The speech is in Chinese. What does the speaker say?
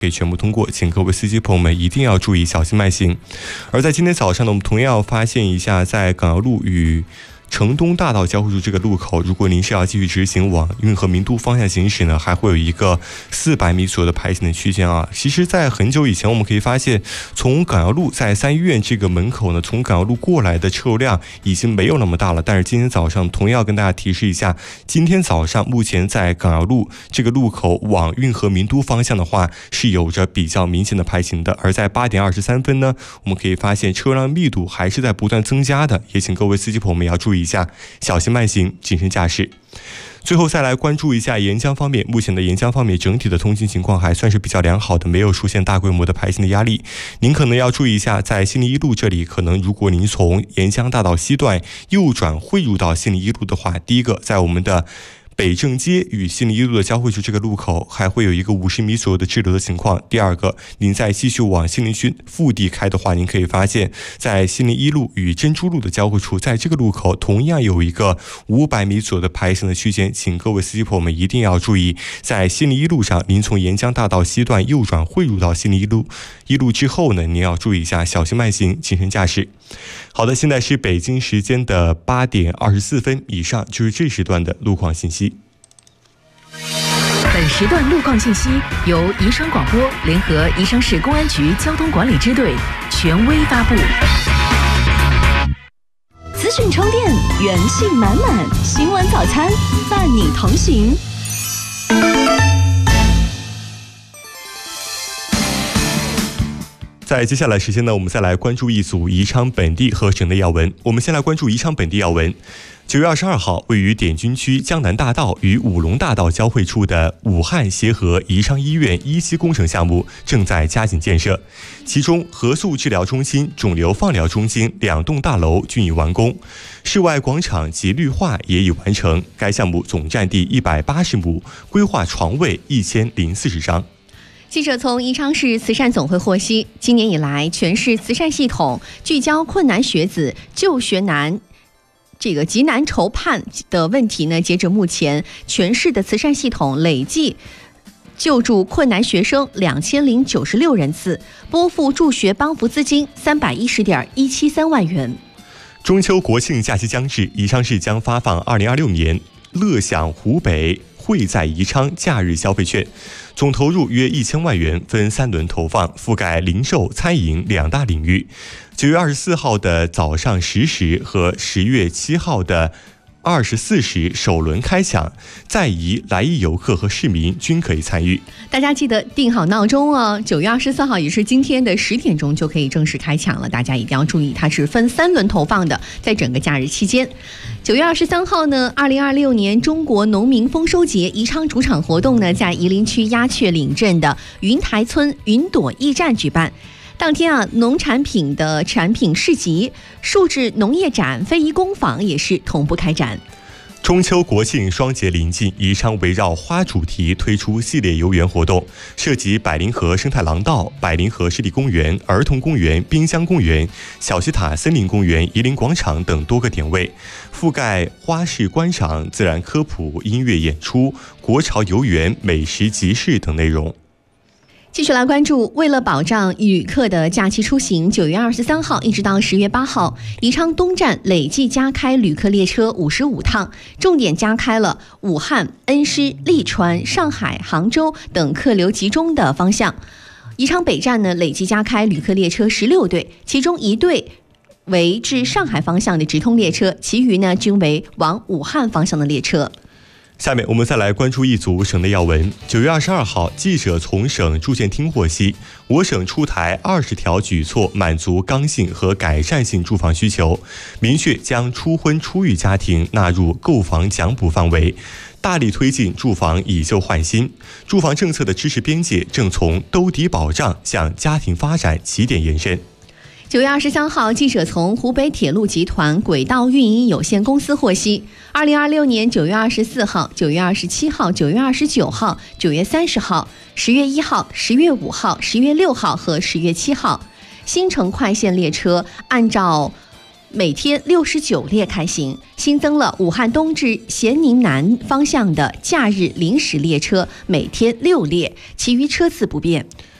给全部通过，请各位司机朋友们一定要注意小心慢行。而在今天早上呢，我们同样要发现一下，在港瑶路与城东大道交汇处这个路口，如果您是要继续直行往运河名都方向行驶呢，还会有一个400米左右的排行的区间啊。其实在很久以前我们可以发现，从港瑶路在三医院这个门口呢，从港瑶路过来的车流量已经没有那么大了。但是今天早上同样要跟大家提示一下，今天早上目前在港瑶路这个路口往运河名都方向的话，是有着比较明显的排行的。而在8点23分呢，我们可以发现车辆密度还是在不断增加的，也请各位司机朋友们要注意一下，小心慢行，谨慎驾驶。最后再来关注一下沿江方面，目前的沿江方面整体的通行情况还算是比较良好的，没有出现大规模的排行的压力。您可能要注意一下，在信利一路这里，可能如果您从沿江大道西段右转汇入到信利一路的话，第一个在我们的北正街与信利一路的交汇处这个路口还会有一个50米左右的滞留的情况。第二个，您再继续往信利区腹地开的话，您可以发现在信利一路与珍珠路的交汇处，在这个路口同样有一个500米左右的排行的区间，请各位司机朋友们一定要注意，在信利一路上，您从沿江大道西段右转汇入到信利一路之后呢，您要注意一下，小心慢行，谨慎驾驶。好的，现在是北京时间的8点24分，以上就是这时段的路况信息。 本时段路况信息由宜昌广播联合宜昌市公安局交通管理支队权威发布。 资讯充电，元气满满，新闻早餐伴你同行。 在接下来时间呢，我们再来关注一组宜昌本地和省内要闻。我们先来关注宜昌本地要闻。9月22号，位于滇军区江南大道与五龙大道交汇处的武汉协和宜昌医院1期工程项目正在加紧建设，其中核素治疗中心、肿瘤放疗中心2栋大楼均已完工，室外广场及绿化也已完成。该项目总占地180亩，规划床位1040张。 记者从宜昌市慈善总会获悉，今年以来，全市慈善系统聚焦困难学子就学难、极难筹盼的问题呢。截至目前，全市的慈善系统累计救助困难学生2096人次，拨付助学帮扶资金310.173万元。 中秋国庆假期将至，宜昌市将发放2026年乐享湖北惠在宜昌假日消费券，总投入约1000万元，分3轮投放，覆盖零售、餐饮2大领域。9月24号的早上10时和10月7号的24时首轮开抢，在宜、来宜游客和市民均可以参与。 大家记得定好闹钟哦，9月24号也是今天的10点钟就可以正式开抢了，大家一定要注意，它是分3轮投放的，在整个假日期间。9月23号呢，2026年中国农民丰收节宜昌主场活动呢，在夷陵区鸦雀岭镇的云台村云朵驿站举办。当天啊，农产品的产品市集、数字农业展、非遗工坊也是同步开展。 中秋国庆双节临近，宜昌围绕花主题推出系列游园活动，涉及百灵河生态廊道、百灵河湿地公园、儿童公园、滨江公园、小西塔森林公园、夷陵广场等多个点位，覆盖花市观赏、自然科普、音乐演出、国潮游园、美食集市等内容。 继续来关注，为了保障旅客的假期出行，9月23号一直到10月8号，宜昌东站累计加开旅客列车55趟，重点加开了武汉、恩施、利川、上海、杭州等客流集中的方向。宜昌北站呢，累计加开旅客列车16对，其中1对为至上海方向的直通列车，其余呢均为往武汉方向的列车。 下面我们再来关注一组省内要闻。9月22号，记者从省住建厅获悉，我省出台20条举措，满足刚性和改善性住房需求，明确将初婚初育家庭纳入购房奖补范围，大力推进住房以旧换新。住房政策的支持边界正从兜底保障向家庭发展起点延伸。 9月23号，记者从湖北铁路集团轨道运营有限公司获悉，2026年9月24号、9月27号、9月29号、9月30号、10月1号、10月5号、10月6号和10月7号，新城快线列车按照每天69列开行，新增了武汉东至咸宁南方向的假日临时列车，每天6列，其余车次不变。